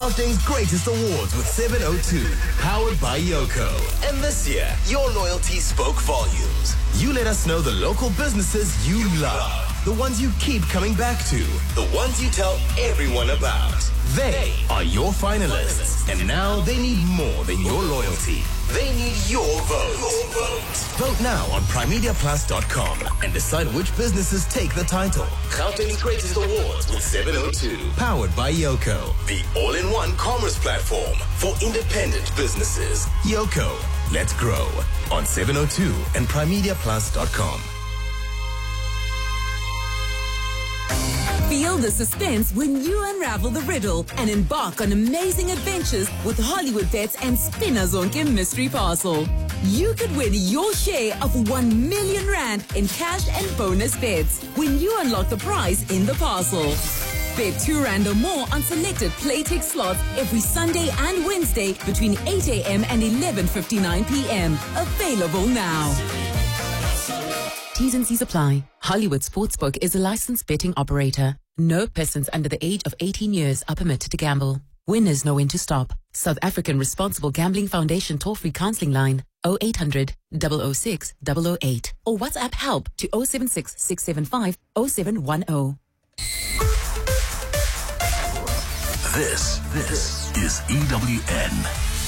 Gauteng's greatest awards with 702, powered by Yoko. And this year, your loyalty spoke volumes. You let us know the local businesses you love, the ones you keep coming back to, the ones you tell everyone about. They are your finalists, and now they need more than your loyalty. They need your vote. Vote now on primediaplus.com and decide which businesses take the title. Gauteng's greatest awards with 702, powered by Yoko, the all-in-one commerce platform for independent businesses. Yoko, let's grow on 702 and primediaplus.com. Feel the suspense when you unravel the riddle and embark on amazing adventures with Hollywood Bets and Spinner Zonke Mystery Parcel. You could win your share of 1 million rand in cash and bonus bets when you unlock the prize in the parcel. Bet 2 rand or more on selected Playtech slots every Sunday and Wednesday between 8 a.m. and 11:59 p.m. Available now. T's and C's apply. Hollywood Sportsbook is a licensed betting operator. No persons under the age of 18 years are permitted to gamble. Winners know when to stop. South African Responsible Gambling Foundation toll-free counseling line 0800 006 008 or WhatsApp help to 076 675 0710. This is EWN.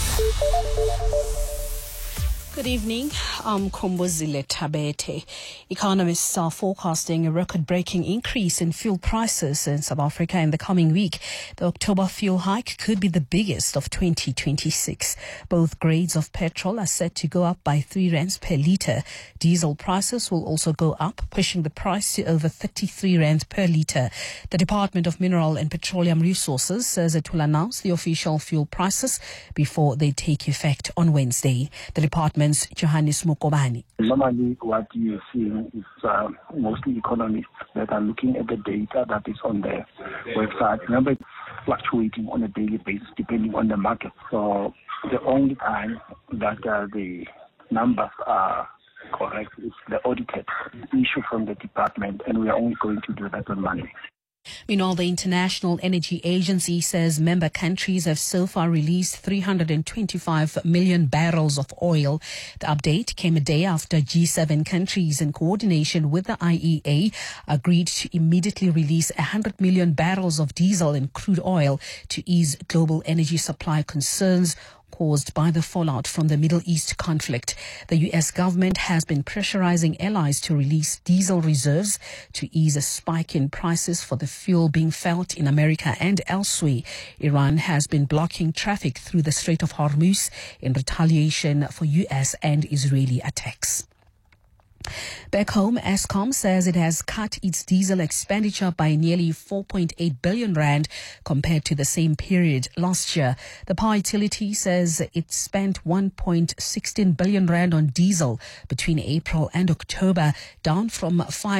Good evening. I'm Kumbuzile Tabete. Economists are forecasting a record-breaking increase in fuel prices in South Africa in the coming week. The October fuel hike could be the biggest of 2026. Both grades of petrol are set to go up by 3 rands per litre. Diesel prices will also go up, pushing the price to over 33 rands per litre. The Department of Mineral and Petroleum Resources says it will announce the official fuel prices before they take effect on Wednesday. The department Johannes Mukobani. Normally, what you're seeing is mostly economists that are looking at the data that is on the website. Remember, it's fluctuating on a daily basis depending on the market. So the only time that the numbers are correct is the audited issue from the department, and we are only going to do that on Monday. Meanwhile, the International Energy Agency says member countries have so far released 325 million barrels of oil. The update came a day after G7 countries, in coordination with the IEA, agreed to immediately release 100 million barrels of diesel and crude oil to ease global energy supply concerns caused by the fallout from the Middle East conflict. The U.S. government has been pressurizing allies to release diesel reserves to ease a spike in prices for the fuel being felt in America and elsewhere. Iran has been blocking traffic through the Strait of Hormuz in retaliation for U.S. and Israeli attacks. Back home, Eskom says it has cut its diesel expenditure by nearly 4.8 billion rand compared to the same period last year. The power utility says it spent 1.16 billion rand on diesel between April and October, down from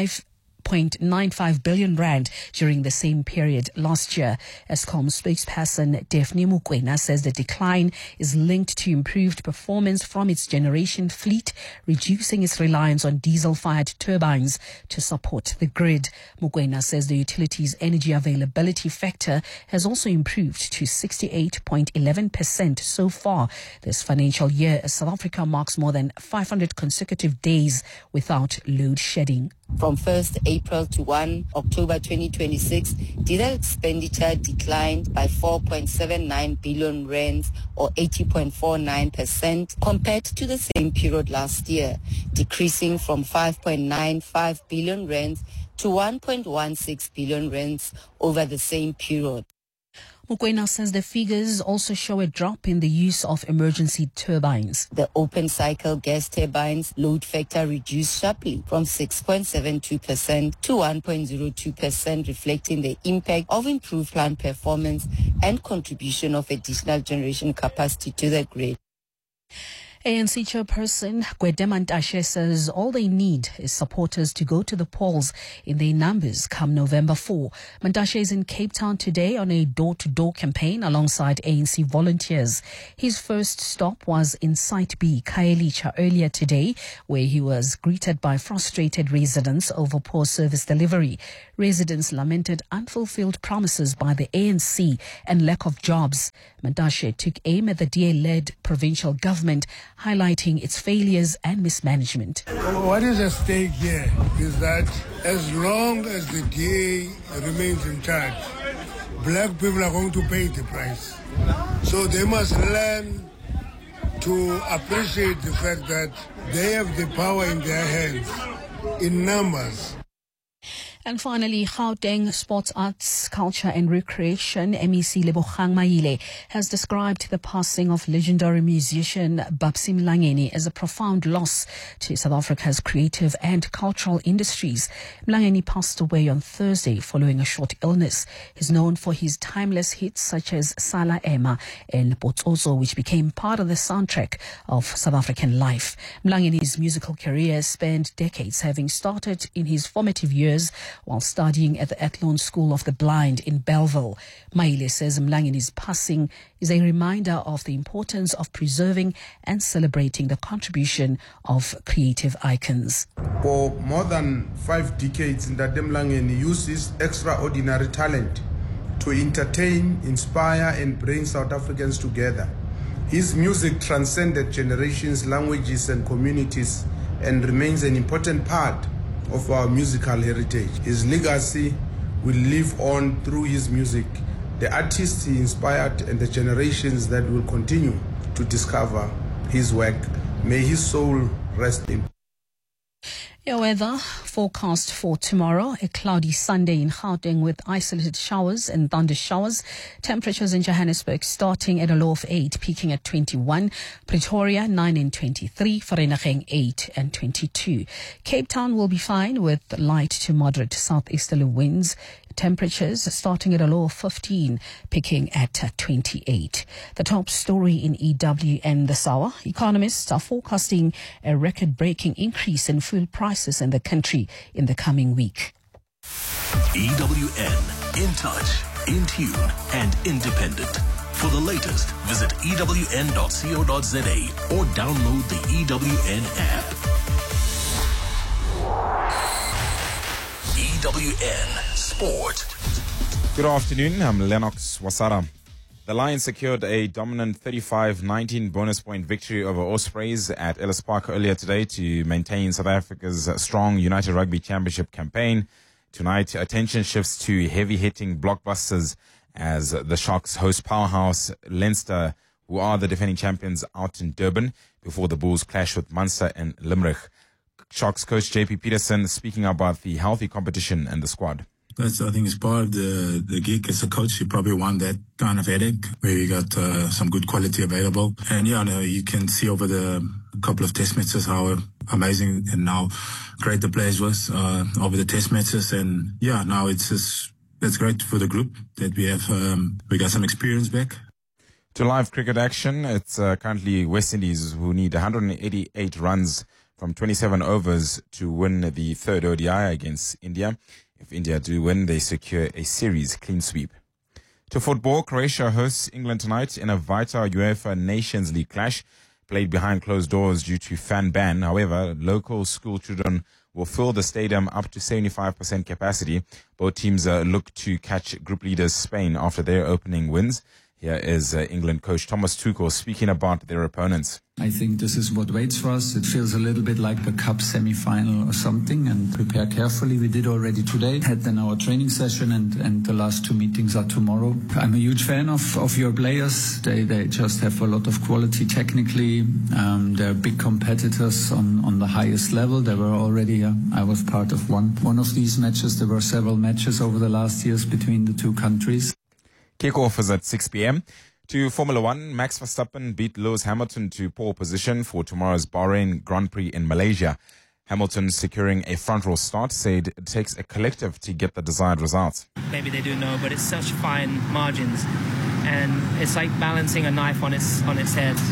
5.95 billion rand during the same period last year. Eskom spokesperson Daphne Mukwena says the decline is linked to improved performance from its generation fleet, reducing its reliance on diesel-fired turbines to support the grid. Mukwena says the utility's energy availability factor has also improved to 68.11% so far this financial year, as South Africa marks more than 500 consecutive days without load shedding. From 1st April to 1 October 2026, diesel expenditure declined by 4.79 billion rands or 80.49% compared to the same period last year, decreasing from 5.95 billion rands to 1.16 billion rands over the same period. Mukwena says the figures also show a drop in the use of emergency turbines. The open cycle gas turbines load factor reduced sharply from 6.72% to 1.02%, reflecting the impact of improved plant performance and contribution of additional generation capacity to the grid. ANC chairperson Gwede Mantashe says all they need is supporters to go to the polls in their numbers come November 4. Mantashe is in Cape Town today on a door-to-door campaign alongside ANC volunteers. His first stop was in Site B, Khayelitsha, earlier today, where he was greeted by frustrated residents over poor service delivery. Residents lamented unfulfilled promises by the ANC and lack of jobs. Mantashe took aim at the DA-led provincial government, highlighting its failures and mismanagement. What is at stake here is that as long as the DA remains in charge, black people are going to pay the price. So they must learn to appreciate the fact that they have the power in their hands in numbers. And finally, Gauteng Sports, Arts, Culture and Recreation, MEC Lebogang Maile, has described the passing of legendary musician Babsi Mlangeni as a profound loss to South Africa's creative and cultural industries. Mlangeni passed away on Thursday following a short illness. He's known for his timeless hits such as Sala Ema and Botsotso, which became part of the soundtrack of South African life. Mlangeni's musical career spanned decades, having started in his formative years while studying at the Athlone School of the Blind in Bellville. Maile says Mlangeni's passing is a reminder of the importance of preserving and celebrating the contribution of creative icons. For more than 5 decades, Ndade Mlangeni used his extraordinary talent to entertain, inspire and bring South Africans together. His music transcended generations, languages and communities and remains an important part of our musical heritage. His legacy will live on through his music, the artists he inspired and the generations that will continue to discover his work. May his soul rest in peace. Your weather forecast for tomorrow: a cloudy Sunday in Gauteng with isolated showers and thunder showers. Temperatures in Johannesburg starting at a low of 8, peaking at 21. Pretoria 9 and 23. Vereeniging 8 and 22. Cape Town will be fine with light to moderate southeasterly winds. Temperatures starting at a low of 15, peaking at 28. The top story in EWN this hour: economists are forecasting a record-breaking increase in food prices in the country in the coming week. EWN, in touch, in tune, and independent. For the latest, visit ewn.co.za or download the EWN app. EWN Sport. Good afternoon, I'm Lennox Wasara. The Lions secured a dominant 35-19 bonus point victory over Ospreys at Ellis Park earlier today to maintain South Africa's strong United Rugby Championship campaign. Tonight, attention shifts to heavy-hitting blockbusters as the Sharks host powerhouse Leinster, who are the defending champions, out in Durban before the Bulls clash with Munster and Limerick. Sharks coach JP Peterson speaking about the healthy competition and the squad. That's, I think, is part of the gig as a coach. You probably want that kind of headache where you got some good quality available. And yeah, no, you can see over the couple of test matches how amazing and how great the players was over the test matches. And yeah, now it's great for the group that we have. We got some experience back. To live cricket action, it's currently West Indies who need 188 runs from 27 overs to win the third ODI against India. If India do win, they secure a series clean sweep. To football, Croatia hosts England tonight in a vital UEFA Nations League clash played behind closed doors due to fan ban. However, local school children will fill the stadium up to 75% capacity. Both teams look to catch group leaders Spain after their opening wins. Here is England coach Thomas Tuchel speaking about their opponents. I think this is what waits for us. It feels a little bit like a cup semi-final or something, and prepare carefully. We did already today. Had then our training session, and the last 2 meetings are tomorrow. I'm a huge fan of your players. They just have a lot of quality technically. They're big competitors on the highest level. They were already, I was part of one of these matches. There were several matches over the last years between the two countries. Kickoff is at 6 p.m. To Formula One, Max Verstappen beat Lewis Hamilton to pole position for tomorrow's Bahrain Grand Prix in Malaysia. Hamilton, securing a front row start, said it takes a collective to get the desired results. Maybe they do know, but it's such fine margins, and it's like balancing a knife on its head.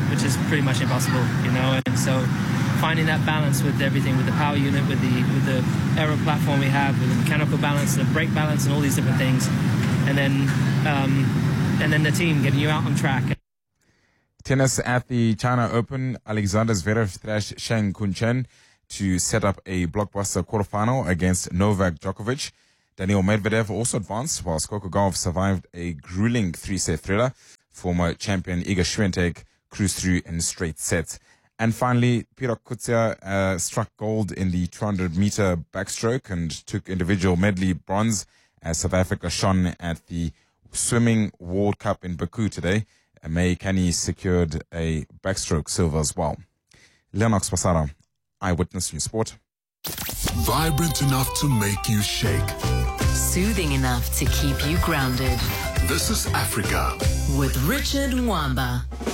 which is pretty much impossible, you know. And so finding that balance with everything, with the power unit, with the aero platform we have, with the mechanical balance, the brake balance, and all these different things, and then the team getting you out on track. Tennis at the China Open, Alexander Zverev thrashed Shang Kunchen to set up a blockbuster quarterfinal against Novak Djokovic. Daniil Medvedev also advanced, while Skokogov survived a grueling 3-set thriller. Former champion Iga Swiatek cruised through in straight sets. And finally, Piotr Kutsia struck gold in the 200-meter backstroke and took individual medley bronze as South Africa shone at the Swimming World Cup in Baku today. May Kenny secured a backstroke silver as well. Leonox Pasara, Eyewitness News Sport. Vibrant enough to make you shake. Soothing enough to keep you grounded. This is Africa with Richard Mwamba.